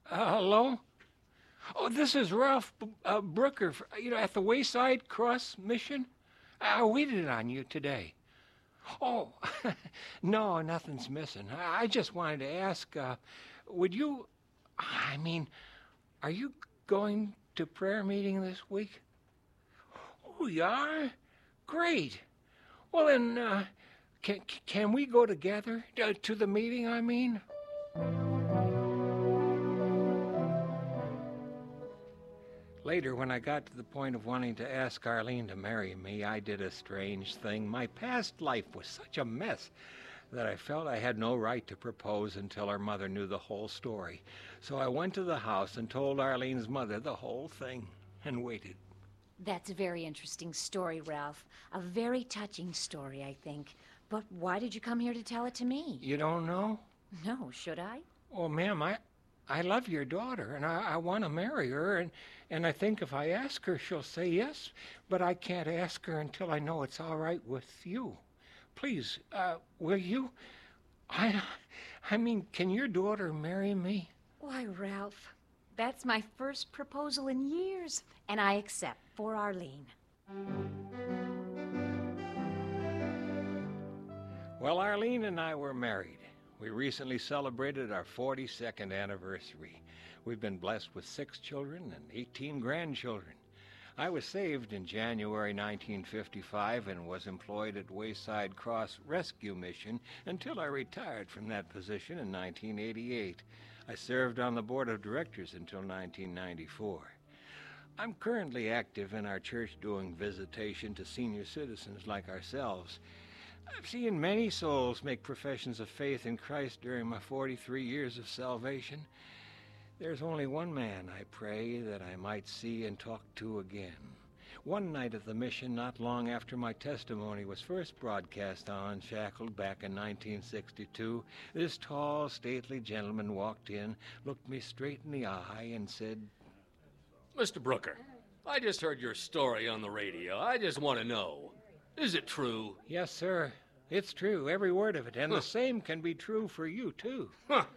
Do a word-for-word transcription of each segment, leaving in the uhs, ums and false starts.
Uh, hello? Oh, this is Ralph uh, Brooker, you know, at the Wayside Cross Mission. I waited on you today. Oh, no, nothing's missing. I I just wanted to ask, uh, would you, I mean, are you going to prayer meeting this week? Oh, you are? Great. Well, then, uh, can, can we go together uh, to the meeting, I mean? Later, when I got to the point of wanting to ask Arlene to marry me, I did a strange thing. My past life was such a mess that I felt I had no right to propose until our mother knew the whole story. So I went to the house and told Arlene's mother the whole thing and waited. That's a very interesting story, Ralph. A very touching story, I think. But why did you come here to tell it to me? You don't know? No, should I? Oh, ma'am, I, I love your daughter, and I, I want to marry her, and, and I think if I ask her, she'll say yes, but I can't ask her until I know it's all right with you. Please, uh, will you? I, I mean, can your daughter marry me? Why, Ralph, that's my first proposal in years, and I accept for Arlene. Well, Arlene and I were married. We recently celebrated our forty-second anniversary. We've been blessed with six children and eighteen grandchildren. I was saved in January nineteen fifty-five and was employed at Wayside Cross Rescue Mission until I retired from that position in nineteen eighty-eight. I served on the board of directors until nineteen ninety-four. I'm currently active in our church doing visitation to senior citizens like ourselves. I've seen many souls make professions of faith in Christ during my forty-three years of salvation. There's only one man I pray that I might see and talk to again. One night at the mission, not long after my testimony was first broadcast on Unshackled back in nineteen sixty-two, this tall, stately gentleman walked in, looked me straight in the eye, and said, Mister Brooker, I just heard your story on the radio. I just want to know, is it true? Yes, sir. It's true, every word of it, and the same can be true for you, too.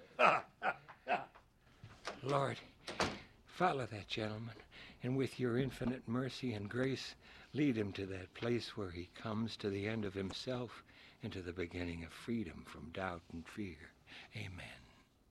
Lord, follow that gentleman, and with your infinite mercy and grace, lead him to that place where he comes to the end of himself and to the beginning of freedom from doubt and fear. Amen.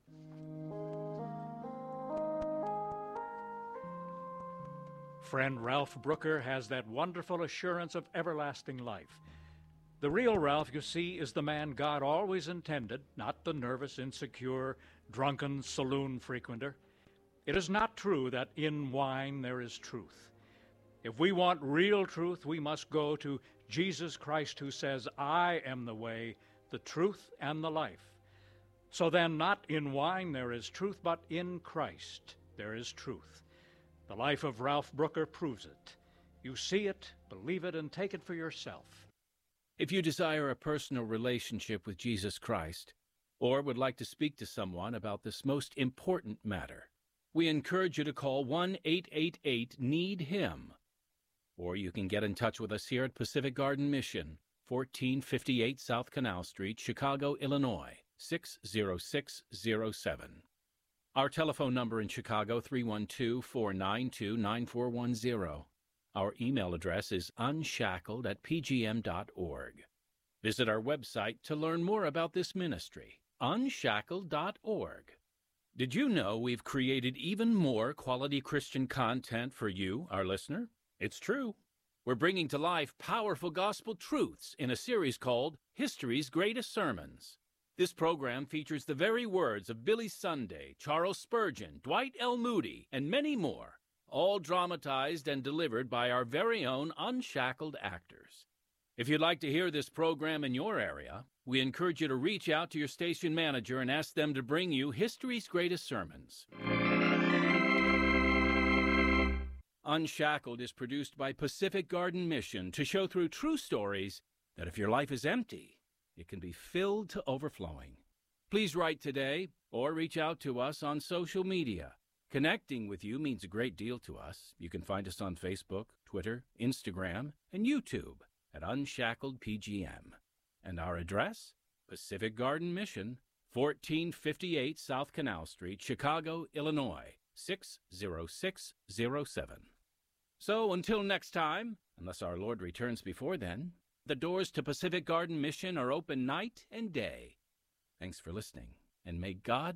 Friend Ralph Brooker has that wonderful assurance of everlasting life. The real Ralph, you see, is the man God always intended, not the nervous, insecure, drunken saloon frequenter. It is not true that in wine there is truth. If we want real truth, we must go to Jesus Christ, who says, I am the way, the truth, and the life. So then, not in wine there is truth, but in Christ there is truth. The life of Ralph Brooker proves it. You see it, believe it, and take it for yourself. If you desire a personal relationship with Jesus Christ, or would like to speak to someone about this most important matter, we encourage you to call one eight eight eight need him. Or you can get in touch with us here at Pacific Garden Mission, fourteen fifty-eight South Canal Street, Chicago, Illinois, six zero six zero seven. Our telephone number in Chicago, three one two, four nine two, nine four one zero. Our email address is unshackled at p g m dot org. Visit our website to learn more about this ministry, unshackled dot org. Did you know we've created even more quality Christian content for you, our listener? It's true. We're bringing to life powerful gospel truths in a series called History's Greatest Sermons. This program features the very words of Billy Sunday, Charles Spurgeon, Dwight L. Moody, and many more, all dramatized and delivered by our very own unshackled actors. If you'd like to hear this program in your area, we encourage you to reach out to your station manager and ask them to bring you History's Greatest Sermons. Unshackled is produced by Pacific Garden Mission to show through true stories that if your life is empty, it can be filled to overflowing. Please write today or reach out to us on social media. Connecting with you means a great deal to us. You can find us on Facebook, Twitter, Instagram, and YouTube at Unshackled P G M. And our address, Pacific Garden Mission, fourteen fifty-eight South Canal Street, Chicago, Illinois, six zero six zero seven. So until next time, unless our Lord returns before then, the doors to Pacific Garden Mission are open night and day. Thanks for listening, and may God